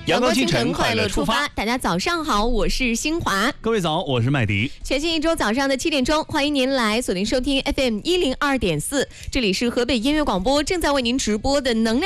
阳光清晨快乐出发， 大家早上好，我是新华。 各位早，我是麦迪。 全新一周早上的7点钟，欢迎您来锁定收听 FM 102.4，这里是河北音乐广播正在为您直播的能量